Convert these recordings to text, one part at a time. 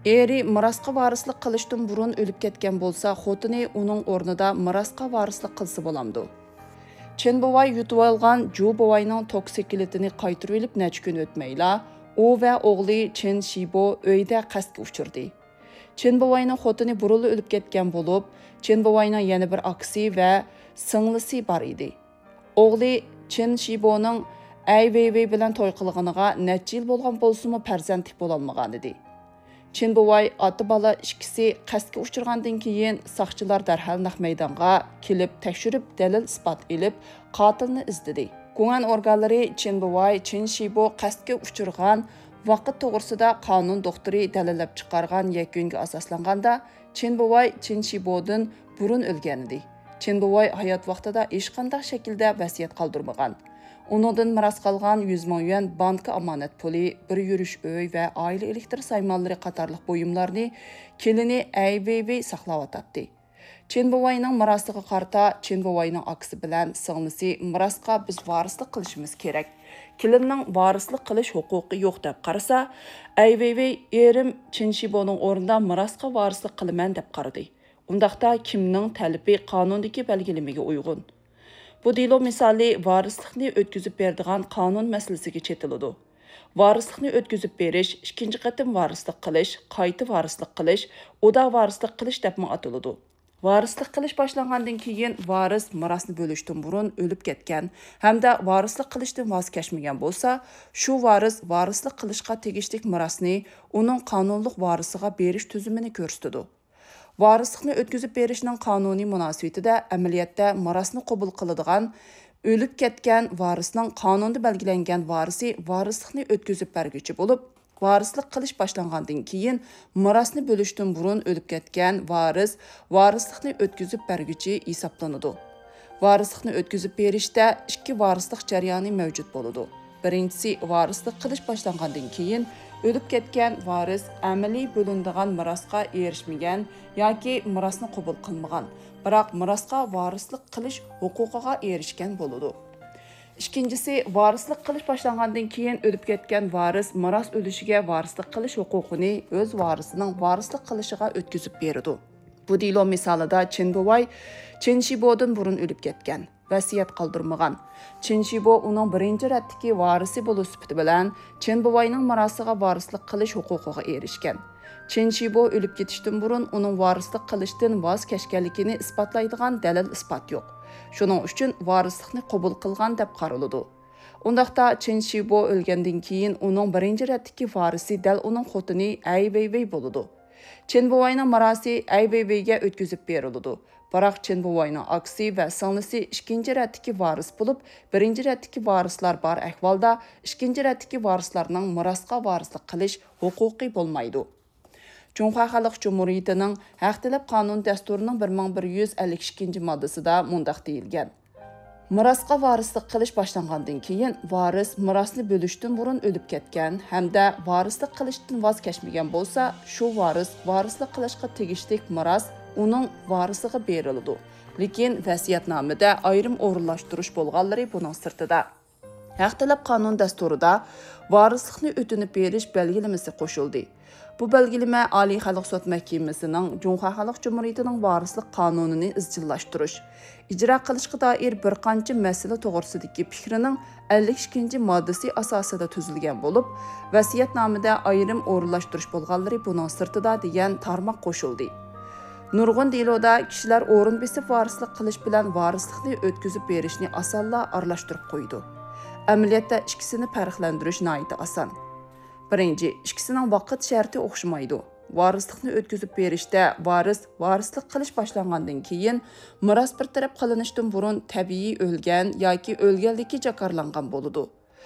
Eri mirasqa varislik qilishdan burun o'lib ketgan bo'lsa, xotini uning o'rnida mirasqa varislik qilsa bo'lamdi. Chen bovay yutib olgan Ju bovayning toksikilitini qaytirib olib necha kun o'tmayla, u va o'g'li Chen Shibo uyda qasdga uchirdi. Chen bovayning xotini burilib o'lib ketgan bo'lib, Chen bovayning yana bir aksi va singlisi bor edi. O'g'li Chen Shiboning Ai Weiwei bilan to'y qilganiga necha yil bo'lgan bo'lsa-mu farzandlik bo'la olmagan edi. Chen bovay ota bola ikkisi qasdga uchirgandan keyin soqchilar darhol naq maydonga kelib tekshirib dalil isbot elib qotilni izladi. Guman organlari Chen bovay Chen Shibo qasdga uchirgan vaqt to'g'risida qonun doktori dalillab chiqargan yakunga asoslanganda Chen bovay Chen Shibodan burun o'lgan edi. Chen bovay hayot vaqtida hech qanday shaklda vasiyat qoldirmagan. Onundan miras qalğan 100 ming yuan banka amanat puli, bir yurish uy va oila elektr saymanlari qatorliq buyumlarni kelini Ai Weiwei saqlayotdi. Chen bovayning mirasiga qarta Chen bovayning aksi bilan singlisi mirasga biz varislik qilishimiz kerak. Kelinning varislik qilish huquqi yo'q deb qarasa, Ai Weiwei erim Chen Shiboning o'rnida mirasga varislik qilaman deb qaradi. Undaqda kimning talabi qonundagi belgilamaga uyg'un. Bu delo misali varislikni o'tkazib beradigan qonun masalasiga chetiladi. Varislikni o'tkazib berish, ikkinchi qatim varislik qilish, qayta varislik qilish, oda varislik qilish deb ataladi. Varislik qilish boshlangandan keyin varis mirosni bo'lishdan burun o'lib ketgan hamda varislik qilishdan voz kechmagan bo'lsa, shu varis varislik qilishga tegishli mirosni uning qonunliq varisiga berish tuzumini ko'rsatadi. Varislikni o'tkazib berishning qonuniy munosabatida amaliyotda mirosni qabul qiladigan o'lib ketgan varisning qonunda belgilangan varisi varislikni o'tkazib berguchi bo'lib, varislik qilish boshlangandan keyin mirosni bo'lishdan burun o'lib ketgan varis varislikni o'tkazib berguchi hisoblanadi. Varislikni o'tkazib berishda ikki varislik jarayoni mavjud bo'ladi. Birinchisi varislik qilish boshlangandan keyin o'lib ketgan varis amaliy bo'linadigan mirosga erishmagan yoki mirosni qabul qilmagan, biroq mirosga varislik qilish huquqiga erishgan bo'ladi. Ikkinchisi varislik qilish boshlangandan keyin o'lib ketgan varis miros o'lishiga varislik qilish huquqini o'z varisining varislik qilishiga o'tkazib beradi. Bu delo misolida Chen bovay Chen Shibodan burun o'lib ketgan, vasiyat qoldirmagan. Chen Shibo uning birinchi raddagi varisi bo'lish sifati bilan Chen bovayning mirosiga varislik qilish huquqiga erishgan. Chen Shibo o'lib ketishdan burun uning varislik qilishdan voz kechganligini isbotlaydigan dalil isbot yo'q. Shuning uchun varislikni qabul qilgan deb qaraladi. Undaqda Chen Shibo o'lgandan keyin uning birinchi raddagi varisi dal uning xotini Ai Weiwei bo'ladi. Chen bovayning mirosi Ai Weiweiga o'tkazib beriladi. Biroq Chen bovayning aksi va singlisi ikkinchi raddagi varis bo'lib, birinchi raddagi varislar bor ahvolda ikkinchi raddagi varislarning mirosga varislik qilish huquqi bo'lmaydi. Cumhuriyet Xalq Cumhuriyetining Haq talab qonun dasturining 1152-moddasida mundaq deyilgan. Mirosga varislik qilish boshlangandan keyin varis mirosni bo'lishdan burun o'lib ketgan hamda varislik qilishdan voz kechmagan bo'lsa, shu varis varislik qilishga tegishli miros uning varisiga beriladi. Lekin vasiyatnomada ayrim o'rinlashtirish bo'lganlari buning sirtida. Haq talab qonun dasturida varislikni o'tinib berish belgilamasi qo'shildi. Bu belgilama Oliy Xalq sud mahkamasining Cumhuriyet Xalq Cumhuriyetining varislik qonunini izchillashtirish, ijro qilishga doir bir qancha masala to'g'risidagi fikrining 52-moddasi asosida tuzilgan bo'lib, vasiyatnomada ayrim o'rinlashtirish bo'lganlari buning sirtida degan tarmoq qo'shildi. Nurg'un deloda kishilar o'rin besib varislik qilish bilan varislikni o'tkazib berishni osonla aralashtirib qo'ydi. Amaliyotda ikkisini farqlantirish nihoyat oson. Birinchi, ikkisining vaqt sharti o'xshamaydi. Varislikni o'tkazib berishda varis varislik qilish boshlangandan keyin miros bir taraf qilinishdan burun tabiiy o'lgan yoki o'lganligi jakarlangan bo'ladi.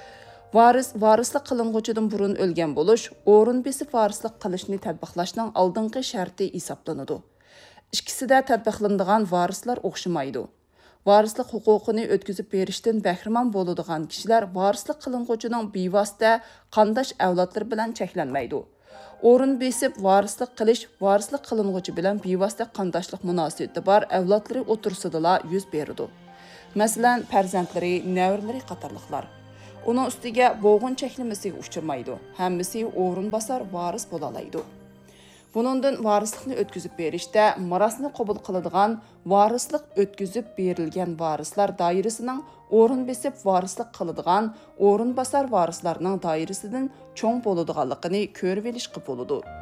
Varis varislik qilinguchidan burun o'lgan bo'lish o'rin besib varislik qilishni tatbiqlashning oldingi sharti hisoblanadi. Ikkisida tatbiqlanadigan varislar o'xshamaydi. Varislik huquqini o'tkazib berishdan bahramon bo'ladigan kishilar varislik qilinguchining bevosita qandash avlodlar bilan cheklanmaydi. O'rin besib varislik qilish varislik qilinguchi bilan bevosita qandashlik munosabati bor avlodlari o'tirsidala yuz beradi. Masalan, farzandlari, nevaralari qatorliqlar. Uning ustiga bo'g'in cheklamasiga uchirmaydi. Hammasi o'rin bosar varis bo'la oladi. Bunundan varislikni ötküzüp berişte mirasni qabul qiladigan varislik ötküzüp berilgan varislar dairəsinin o'rin besib varislik qiladigan o'rin basar varislarning doirasidan cho'ng bo'ladiganligini ko'rib olishga bo'ladi.